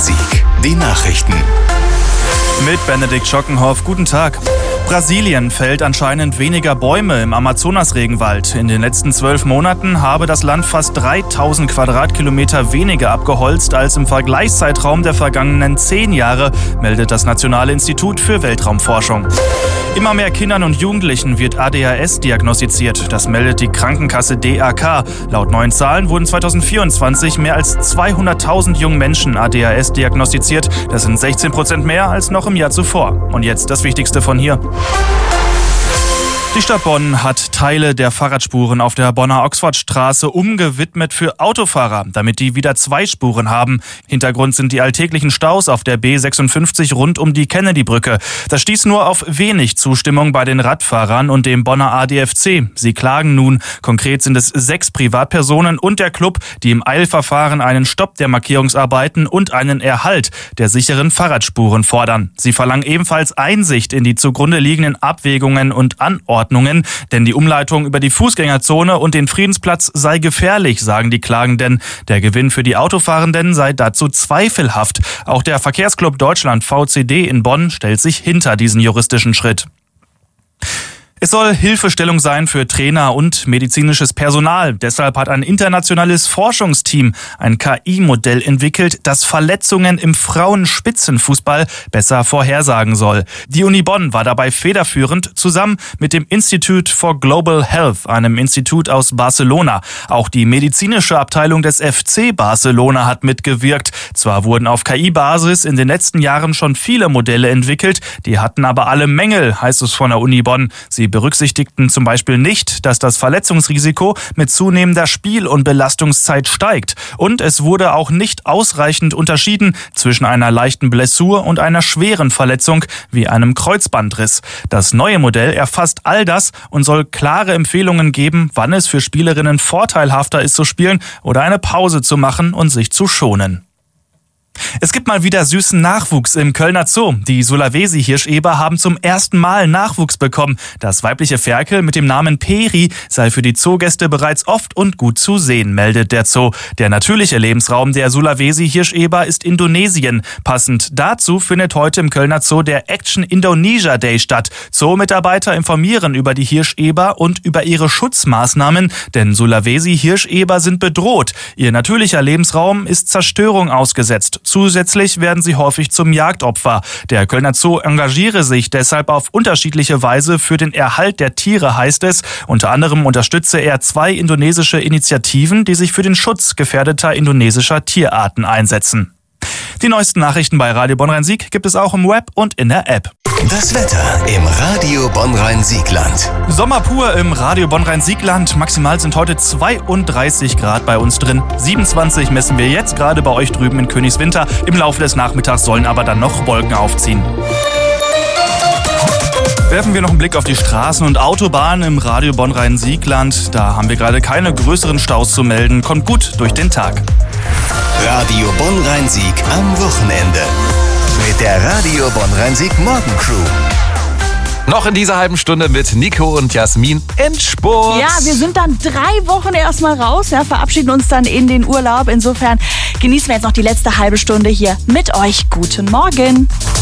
Bonn-Rhein-Sieg. Die Nachrichten. Mit Benedikt Schockenhoff, guten Tag. Brasilien fällt anscheinend weniger Bäume im Amazonas-Regenwald. In den letzten 12 Monaten habe das Land fast 3000 Quadratkilometer weniger abgeholzt als im Vergleichszeitraum der vergangenen 10 Jahre, meldet das Nationale Institut für Weltraumforschung. Immer mehr Kindern und Jugendlichen wird ADHS diagnostiziert. Das meldet die Krankenkasse DAK. Laut neuen Zahlen wurden 2024 mehr als 200.000 jungen Menschen ADHS diagnostiziert. Das sind 16% mehr als noch im Jahr zuvor. Und jetzt das Wichtigste von hier. Die Stadt Bonn hat Teile der Fahrradspuren auf der Bonner Oxfordstraße umgewidmet für Autofahrer, damit die wieder 2 Spuren haben. Hintergrund sind die alltäglichen Staus auf der B56 rund um die Kennedy-Brücke. Das stieß nur auf wenig Zustimmung bei den Radfahrern und dem Bonner ADFC. Sie klagen nun. Konkret sind es 6 Privatpersonen und der Club, die im Eilverfahren einen Stopp der Markierungsarbeiten und einen Erhalt der sicheren Fahrradspuren fordern. Sie verlangen ebenfalls Einsicht in die zugrunde liegenden Abwägungen und Anordnungen, denn die Umleitung über die Fußgängerzone und den Friedensplatz sei gefährlich, sagen die Klagenden. Der Gewinn für die Autofahrenden sei dazu zweifelhaft. Auch der Verkehrsclub Deutschland VCD in Bonn stellt sich hinter diesen juristischen Schritt. Es soll Hilfestellung sein für Trainer und medizinisches Personal. Deshalb hat ein internationales Forschungsteam ein KI-Modell entwickelt, das Verletzungen im Frauenspitzenfußball besser vorhersagen soll. Die Uni Bonn war dabei federführend, zusammen mit dem Institute for Global Health, einem Institut aus Barcelona. Auch die medizinische Abteilung des FC Barcelona hat mitgewirkt. Zwar wurden auf KI-Basis in den letzten Jahren schon viele Modelle entwickelt, die hatten aber alle Mängel, heißt es von der Uni Bonn. Sie berücksichtigten zum Beispiel nicht, dass das Verletzungsrisiko mit zunehmender Spiel- und Belastungszeit steigt. Und es wurde auch nicht ausreichend unterschieden zwischen einer leichten Blessur und einer schweren Verletzung wie einem Kreuzbandriss. Das neue Modell erfasst all das und soll klare Empfehlungen geben, wann es für Spielerinnen vorteilhafter ist zu spielen oder eine Pause zu machen und sich zu schonen. Es gibt mal wieder süßen Nachwuchs im Kölner Zoo. Die Sulawesi-Hirscheber haben zum ersten Mal Nachwuchs bekommen. Das weibliche Ferkel mit dem Namen Peri sei für die Zoogäste bereits oft und gut zu sehen, meldet der Zoo. Der natürliche Lebensraum der Sulawesi-Hirscheber ist Indonesien. Passend dazu findet heute im Kölner Zoo der Action Indonesia Day statt. Zoo-Mitarbeiter informieren über die Hirscheber und über ihre Schutzmaßnahmen, denn Sulawesi-Hirscheber sind bedroht. Ihr natürlicher Lebensraum ist Zerstörung ausgesetzt. Zusätzlich werden sie häufig zum Jagdopfer. Der Kölner Zoo engagiere sich deshalb auf unterschiedliche Weise für den Erhalt der Tiere, heißt es. Unter anderem unterstütze er 2 indonesische Initiativen, die sich für den Schutz gefährdeter indonesischer Tierarten einsetzen. Die neuesten Nachrichten bei Radio Bonn-Rhein-Sieg gibt es auch im Web und in der App. Das Wetter im Radio Bonn-Rhein-Siegland. Sommer pur im Radio Bonn-Rhein-Siegland. Maximal sind heute 32 Grad bei uns drin. 27 messen wir jetzt gerade bei euch drüben in Königswinter. Im Laufe des Nachmittags sollen aber dann noch Wolken aufziehen. Werfen wir noch einen Blick auf die Straßen und Autobahnen im Radio Bonn-Rhein-Siegland. Da haben wir gerade keine größeren Staus zu melden. Kommt gut durch den Tag. Radio Bonn-Rhein-Sieg am Wochenende. Mit der Radio Bonn-Rhein-Sieg Morgencrew. Noch in dieser halben Stunde mit Nico und Jasmin Endspurt. Ja, wir sind dann 3 Wochen erstmal raus, verabschieden uns dann in den Urlaub. Insofern genießen wir jetzt noch die letzte halbe Stunde hier mit euch. Guten Morgen.